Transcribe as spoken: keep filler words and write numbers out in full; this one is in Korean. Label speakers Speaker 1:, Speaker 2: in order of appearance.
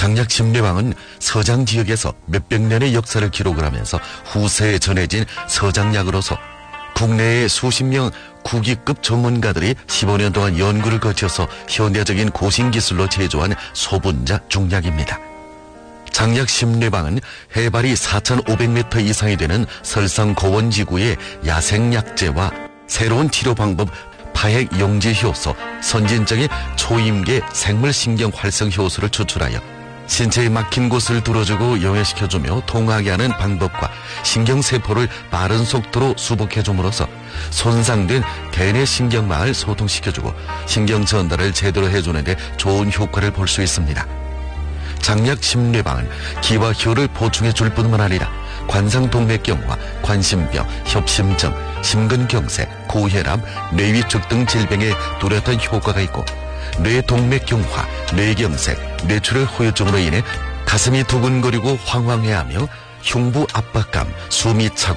Speaker 1: 장약 심리방은 서장 지역에서 몇백 년의 역사를 기록을 하면서 후세에 전해진 서장약으로서 국내의 수십 명 국위급 전문가들이 십오 년 동안 연구를 거쳐서 현대적인 고신기술로 제조한 소분자 중약입니다. 장약 심리방은 해발이 사천오백 미터 이상이 되는 설상 고원지구의 야생약재와 새로운 치료 방법 파핵 용지 효소, 선진적인 초임계 생물신경 활성 효소를 추출하여 신체에 막힌 곳을 뚫어주고 용해시켜주며 통하게 하는 방법과 신경세포를 빠른 속도로 수복해줌으로써 손상된 대뇌 신경망을 소통시켜주고 신경 전달을 제대로 해주는 데 좋은 효과를 볼 수 있습니다. 장약 심리방은 기와 효를 보충해 줄 뿐만 아니라 관상동맥경화, 관심병, 협심증, 심근경색, 고혈압, 뇌위축 등 질병에 뚜렷한 효과가 있고 뇌동맥경화, 뇌경색, 뇌출혈 후유증으로 인해 가슴이 두근거리고 황황해하며 흉부 압박감, 숨이 차고